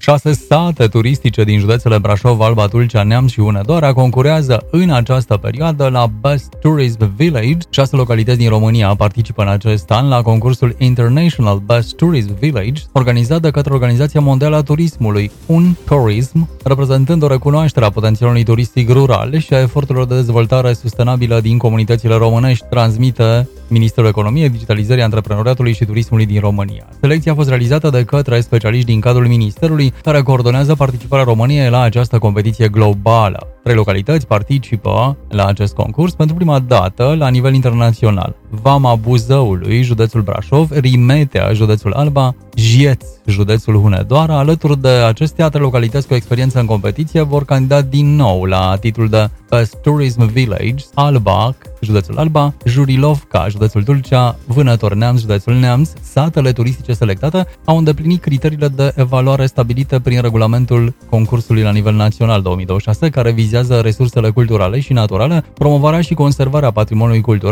6 sate turistice din județele Brașov, Alba, Tulcea, Neamț și Hunedoara concurează în această perioadă la Best Tourism Village. 6 localități din România participă în acest an la concursul International Best Tourism Village, organizat de către Organizația Mondială a Turismului, UNTourism, reprezentând o recunoaștere a potențialului turistic rural și a eforturilor de dezvoltare sustenabilă din comunitățile românești, transmite Ministerul Economiei, Digitalizării, Antreprenoriatului și Turismului din România. Selecția a fost realizată de către specialiști din cadrul Ministerului, care coordonează participarea României la această competiție globală. 3 localități participă la acest concurs pentru prima dată la nivel internațional: Vama Buzăului, județul Brașov; Rimetea, județul Alba; Jieț, județul Hunedoara. Alături de acestea, 3 localități cu experiență în competiție vor candida din nou la titlul de Best Tourism Village: Alba, județul Alba; Jurilovca, județul Tulcea; Vânător Neamț, județul Neamț. Satele turistice selectate au îndeplinit criteriile de evaluare stabilite prin regulamentul concursului la nivel național 2026, care vizează resursele culturale și naturale, promovarea și conservarea patrimoniului cultural